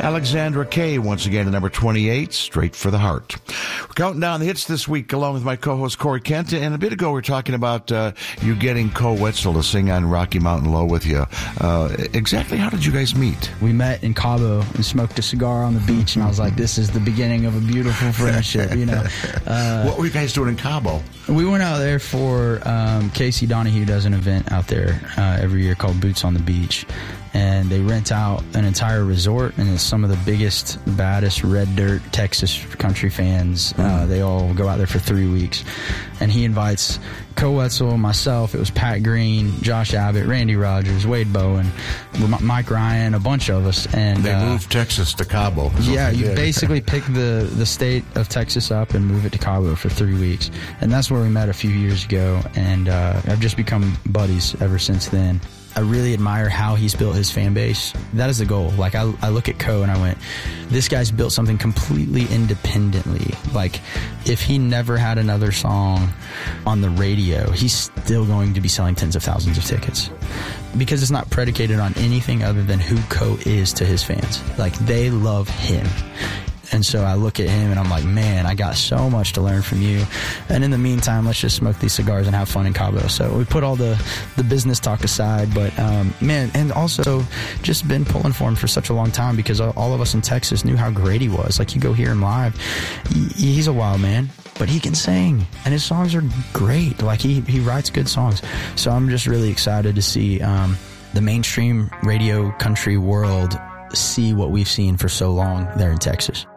Alexandra Kay, once again at number 28, Straight for the Heart. We're counting down the hits this week along with my co-host Corey Kent, and a bit ago we were talking about you getting Koe Wetzel to sing on Rocky Mountain Low with you. Exactly how did you guys meet? We met in Cabo and smoked a cigar on the beach, and I was like, this is the beginning of a beautiful friendship, you know. What were you guys doing in Cabo? We went out there for Casey Donahue does an event out there every year called Boots on the Beach, and they rent out an entire resort, and it's some of the biggest, baddest red dirt Texas country fans. They all go out there for 3 weeks, and he invites Koe Wetzel, myself, it was Pat Green, Josh Abbott, Randy Rogers, Wade Bowen, Mike Ryan, a bunch of us. And they moved Texas to Cabo. Yeah, you basically pick the state of Texas up and move it to Cabo for 3 weeks. And that's where we met a few years ago, and I've just become buddies ever since then. I really admire how he's built his fan base. That is the goal. Like, I look at Koe and I went, this guy's built something completely independently. Like, if he never had another song on the radio, he's still going to be selling tens of thousands of tickets. Because it's not predicated on anything other than who Koe is to his fans. Like, they love him. And so I look at him and I'm like, man, I got so much to learn from you. And in the meantime, let's just smoke these cigars and have fun in Cabo. So we put all the business talk aside. But, man, and also just been pulling for him for such a long time because all of us in Texas knew how great he was. Like, you go hear him live, he's a wild man, but he can sing. And his songs are great. Like, he writes good songs. So I'm just really excited to see the mainstream radio country world see what we've seen for so long there in Texas.